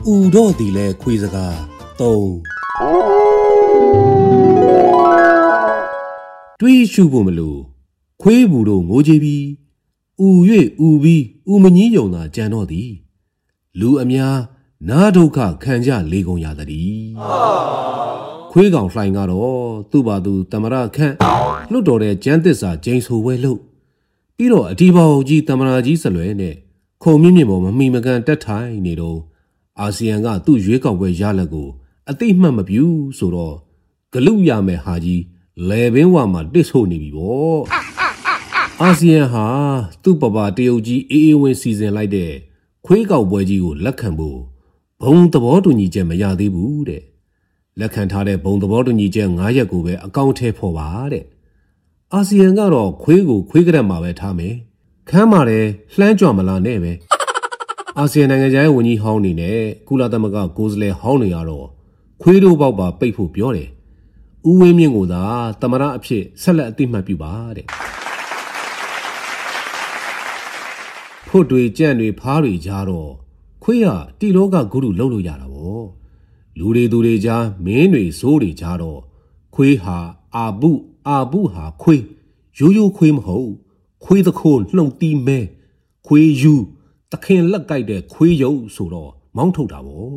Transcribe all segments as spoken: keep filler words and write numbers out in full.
ဥတော့ဒီလဲခွေးစကားသုံးတွေးရှုဖို့မလို့ခွေးဘူးတို့ငိုကြည့်ပြီးဥ၍ဥပြီးဥမကြီးယုံသာကြံတော့သည်လူအများနာဒုက္ခခံကြလေကုန်ရသည်ခွေးကောင်လှိုင်ကတော့သူ့ဘာသူတမရခန့်လွတ်တော်တဲ့ကျန်းသစ္စာဂျိန်ဆိုဝဲလို့ပြီးတော့အဒီဘောင်ကြီးတမရာကြီးဆလွဲနဲ့ခုံမြင့်မြင့်ပေါ်မမှီမကန်တက်ထိုင်နေတော့အာဆီယံကသူ့ရွေးကောက်ပွဲရလဒ်ကိုအသိမှတ်မပြုဆိုတော့ဂလုရမယ်ဟာကြီးလေပင်ဝမှာတစ်ဆို့နေပြီပေါ့အာဆီယံဟာသူ့ပပတရုတ်ကြီးအေးအေးဝင်းစီစဉ်လိုက်တဲ့ခွေးကောက်ပွဲကြီးကိုလက်ခံဖို့ဘုံသဘောတူညီချက်မရသေးဘူးတဲ့လက်ခံထားတဲ့ဘုံသဘောတူညီချက်၅ရက်ကိုပဲအကောင့်ထဲဖော်ပါတဲ့အာဆီယံကတော့ခွေးကိုခွေးကရက်မှာပဲထားမယ်ခမ်းပါတယ်လှမ်းကြွမလာနဲ့ပဲအာဆီယံနိုင်ငံခြားရေးဝန်ကြီးဟောင်းနေနဲ့ကုလသမဂ္ဂကိုယ်စားလှယ်ဟောင်းနေရတော့ခွေးတို့ပေါက်ပါပိတ်ဖို့ပြောတယ်ဦးဝင်းမြင့်ကိုသာတမရအဖြစ်ဆက်လက်အသိမှတ်ပြုပါတဲ့ဖို့တွေကြံ့တွေဖားတွေကြားတော့ခွေးကတီလောကဂုရုလှုပ်လို့ရတာပေါ့လူတွေသူတွေကြားမင်းတွေဇိုးတွေကြားတော့ခွေးဟာအာပုအာပုဟာခွေးရိုးရိုးခွေးမဟုတ်ခွေးသခိုးနှုတ်တီးမဲခွေးယူတခင်လက်ကြိုက်တဲ့ခွေးရုပ်ဆိုတော့မောင်းထုတ်တာပေါ့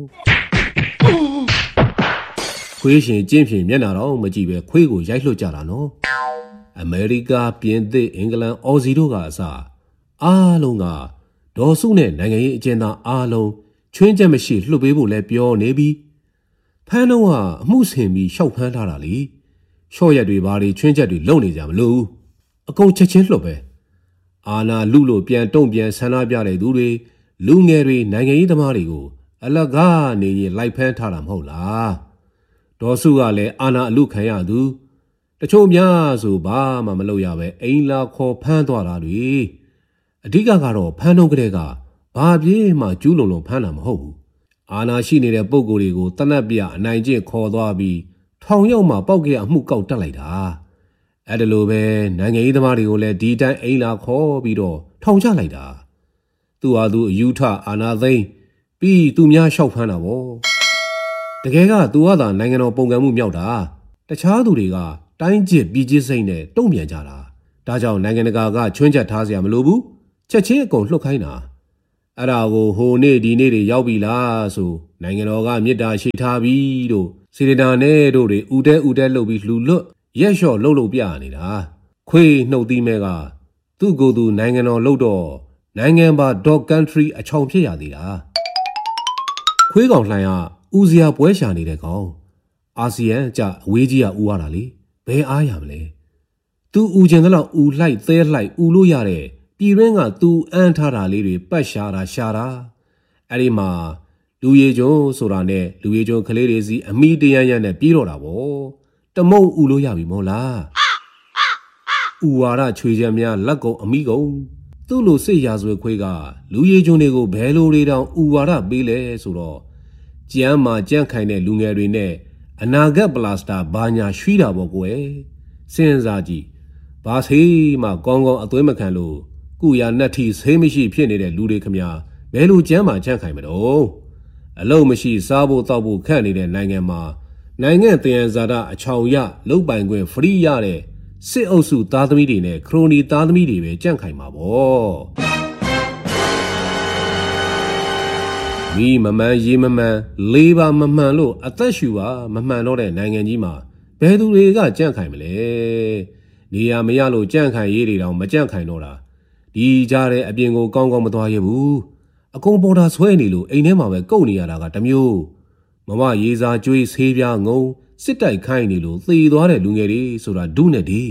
ခွေးရှင်ကျင်းဖြင်မျက်နှာတော့မကြည့်ပဲခွေးကိုရိုက်လွှတ်ကြတာနော်အမေရိကပြင်သစ်အင်္ဂလန်အော်စီတို့ကအစအားလုံးကဒေါ်စုနဲ့နိုင်ငံရေးအကျဉ်းသားအားလုံးချွင်းချက်မရှိလှုပ်ပေးဖို့လဲပြောနေပြီးဖမ်းတော့ကအမှုဆင်ပြီးရှောက်ဖမ်းထားတာလေရှော့ရက်တွေဘာတွေချွင်းချက်တွေလုံနေကြမလို့အကုန်ချက်ချင်းလှုပ်ပဲအာနာလူလို့ပြန်တုံ့ပြန်ဆန္ဒပြတဲ့သူတွေလူငယ်တွေနိုင်ငံရေးသမားတွေကိုအလကားနေရင်လိုက်ဖမ်းထားတာမဟုတ်လားဒေါ်စုကလည်းအာနာအလူခံရသူတချို့များဆိုဘာမှမလုပ်ရပဲအိမ်လာခေါ်ဖမ်းသွားတာတွေအဓိကကတော့ဖမ်းတော့ကလေးကဘာပြေးမှကျူးလုံလုံဖမ်းတာမဟုတ်ဘူးအာနာရှိနေတဲ့ပုံကိုယ်တွေကိုတနက်ပြအနိုင်ကျင့်ခေါ်သွားပြီးထောင်ရောက်မှပောက်ကြအမှုကောက်တက်လိုက်တာအဲ့ဒါလိုပဲနိုင်ငံရေးသမားတွေကိုလည်းဒီတိုင်းအိမ်လာခေါ်ပြီးတော့ထောင်ချလိုက်တာသူ့ဟာသူအယူထအာနာသိန်းပြီးသူများလျှောက်ဖမ်းတာပေါ့တကယ်ကသူကသာနိုင်ငံတော်ပုံကံမှုမြောက်တာတခြားသူတွေကတိုင်းကျစ်ပြည်ကျစ်စိတ်နဲ့တုံ့ပြန်ကြတာဒါကြောင့်နိုင်ငံတကာကချွင်းချက်ထားစရာမလိုဘူးချက်ချင်းအကုန်လှုပ်ခိုင်းတာအဲ့ဒါကိုဟိုနေ့ဒီနေ့တွေရောက်ပြီလားဆိုနိုင်ငံတော်ကမြစ်တာရှိထားပြီးတို့စီရတာနဲ့တို့တွေဥတဲဥတဲလှုပ်ပြီးလှူလွတ်ရက်လျှော့လှုပ်လို့ပြနေတာခွေးနှုတ်သီးမဲကသူ့ကိုယ်သူနိုင်ငံတော်လှုပ်တော့နိုင်ငံပါ dog country အချောင်ဖြစ်ရသေးတာခွေးကောင်လှိုင်ကဦးစရာပွဲရှာနေတဲ့ကောင်အာဆီယံကြအဝေးကြီးကဦးရတာလေဘယ်အားရမလဲသူဦးကျင်တော့ဦးလိုက်သဲလိုက်ဦးလို့ရတဲ့ပြည်ရင်းကသူအန်းထားတာလေးတွေပတ်ရှာတာရှာတာအဲ့ဒီမှာလူရည်ကျုံဆိုတာနဲ့လူရည်ကျုံကလေးတွေစီအမိတရရနဲ့ပြေးတော့တာဗောတမုံဦးလို့ရပြီမို့လားဥဝါဒချွေချက်များလက်ကုံအမိကုံသူ့လိုစိတ်ရာဇဝဲခွေးကလူရည်ကျုံတွေကိုဘယ်လိုတွေတောင်ဥဝါဒပေးလဲဆိုတော့ကြမ်းမာကြန့်ခိုင်တဲ့လူငယ်တွေနဲ့အနာဂတ်ပလာစတာဘာညာရွှီးတာပေါ့ကွယ်စဉ်းစားကြည့်ဘာဆေးမှကောင်းကောင်းအသွေးမခံလို့ကုရနတ်ထီဆေးမရှိဖြစ်နေတဲ့လူတွေခမဘယ်လိုကြမ်းမာကြန့်ခိုင်မတော့အလုံးမရှိစားဖို့တောက်ဖို့ခန့်နေတဲ့နိုင်ငံမှာနိုင်ငံတည်ရန်ဇာတာအချောင်ရလုတ်ပိုင်ခွင့်ဖရီးရတဲ့စစ်အုပ်စုသားသမီးတွေနဲ့ခရိုနီသားသမီးတွေပဲကြန့်ခိုင်မှာပေါ့မိမမှန်ရေးမမှန်လေးပါမမှန်လို့အသက်ရှူပါမမှန်တော့တဲ့နိုင်ငံကြီးမှာဘယ်သူတွေကကြန့်ခိုင်မလဲနေရမရလို့ကြန့်ခိုင်ရေးတွေတောင်မကြန့်ခိုင်တော့တာဒီကြားတဲ့အပြင်ကိုကောင်းကောင်းမသွားရဘူးအကုန်ပေါ်တာဆွဲနေလို့အိမ်ထဲမှာပဲကုတ်နေရတာကတမျိုးမမရေးစားကြွေးဆေးပြားငုံစစ်တိုက်ခိုင်းနေလို့သေသွားတဲ့လူငယ်တွေဆိုတာဒုနဲ့ဒီ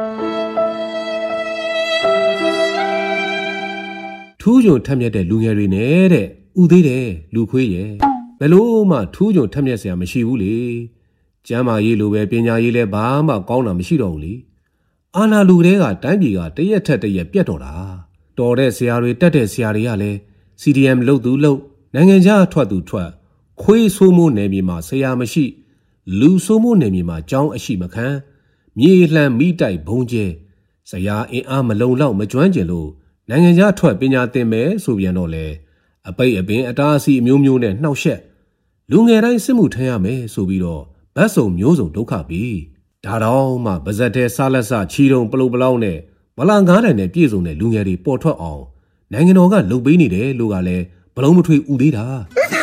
ထူးချွန်ထက်မြက်တဲ့လူငယ်တွေနဲ့တဲ့ဥသေးတယ်လူခွေးရဲ့ဘယ်လို့မှထူးချွန်ထက်မြက်စရာမရှိဘူးလေကျမ်းမာရေးလိုပဲပညာရေးလည်းဘာမှကောင်းတာမရှိတော့ဘူးလေအာနာလူတွေကတိုင်းပြည်ကတရက်ထက်တရက်ပြတ်တော့တာတော်တဲ့ဆရာတွေတက်တဲ့ဆရာတွေကလည်း စီ ဒီ အမ် လုတ်သူလုတ်နိုင်ငံခြားထွက်သူထွက်ခွေးဆိုးမိုးနယ်မြေမှာဆရာမရှိလူဆိုးမိုးနယ်မြေမှာကျောင်းအရှိမခံမြေလှန်မိတိုက်ဘုံကျဲဆရာအင်အားမလုံလောက်မကျွမ်းကျင်လို့နိုင်ငံခြားထွက်ပညာသင်မယ်ဆိုပြန်တော့လေအပိတ်အပင်အတားအဆီးအမျိုးမျိုးနဲ့နှောက်ယှက်လူငယ်တိုင်းစစ်မှုထမ်းရမယ်ဆိုပြီးတော့ဗတ်စုံမျိုးစုံဒုက္ခပြီးဒါတော့မှဗဇက်တဲ့စားလက်စချီတုံပလုတ်ပလောင်းနဲ့ဗလာငါးတိုင်နဲ့ပြည့်စုံတဲ့လူငယ်တွေပေါ်ထွက်အောင်နိုင်ငံတော်ကလှုပ်ပေးနေတယ်လို့ကလည်းဘလုံးမထွေဥသေးတာ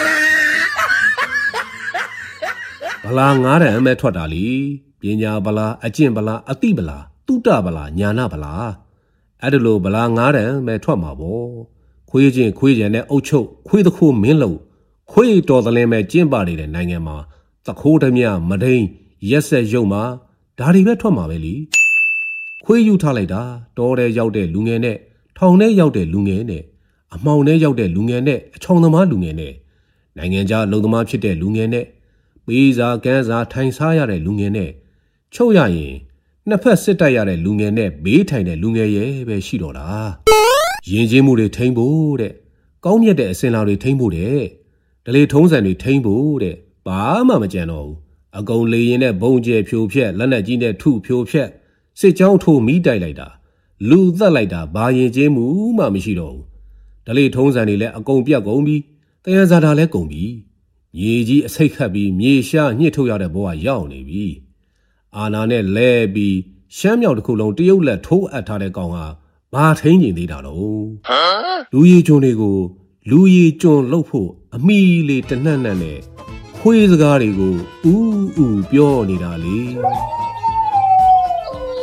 ဗလာငါးတိုင်အမဲထွက်တာလीပညာဗလာအကျင့်ဗလာအတိဗလာတုတဗလာညာနာဗလာအဲ့ဒါလိုဗလာငါးတိုင်မဲထွက်မှာပေါ့ခွေးချင်းခွေးကျန်နဲ့အုတ်ချုပ်ခွေးတခိုးမင်းလုံးခွေးတော်သလင်းမဲ့ကျင့်ပါနေတဲ့နိုင်ငံမှာသခိုးဓမြမဒိန်ရက်ဆက်ရုံမှာဒါတွေပဲထွက်မှာပဲလीခွေးယူထားလိုက်တာတောထဲရောက်တဲ့လူငယ်နဲ့ထောင်ထဲရောက်တဲ့လူငယ်နဲ့အမှောင်ထဲရောက်တဲ့လူငယ်နဲ့အချောင်သမားလူငယ်နဲ့နိုင်ငံခြားလုံသမားဖြစ်တဲ့လူငယ်နဲ့ပေးစာကန်းစာထိုင်စားရတဲ့လူငယ်နဲ့ချုပ်ရရင်နှစ်ဖက်စစ်တိုက်ရတဲ့လူငယ်နဲ့ဘေးထိုင်တဲ့လူငယ်ရဲ့ပဲရှိတော့တာယဉ်ကျေးမှုတွေထိမ့်ဖို့တဲ့ကောင်းမြတ်တဲ့အစင်လာတွေထိမ့်ဖို့တဲ့ဒလေထုံးစံတွေထိမ့်ဖို့တဲ့ဘာမှမကြံတော့ဘူးအကုန်လေရင်နဲ့ဘုံကျဲဖြိုဖြက်လက်နက်ကြီးနဲ့ထုဖြိုဖြက်စစ်ကြောင်းထိုးမိတိုက်လိုက်တာလူသက်လိုက်တာဘာရင်ကျေးမှုမှမရှိတော့ဘူးဒလေထုံးစံတွေလည်းအကုန်ပြတ်ကုန်ပြီတရားစာတာလည်းကုန်ပြီမြေကြီးအစိတ်ခတ်ပြီးမြေရှားညှစ်ထုတ်ရတဲ့ဘဝရောက်နေပြီအာနာနဲ့လဲပြီးရှမ်းမြောက်တစ်ခုလုံးတရုတ်လက်ထိုးအပ်ထားတဲ့ကောင်ဟာဘာထိန်ကျင်သေးတာတော့လူရီကျွန်းတွေကိုလူရီကျွန်းလှုပ်ဖို့အမိလေးတနှက်နှက်နဲ့ခွေးစကားတွေကိုဥဥပြောနေတာလေ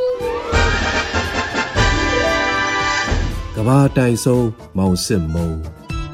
ကဘာတိုင်ဆုံးမောင်စစ်မုံ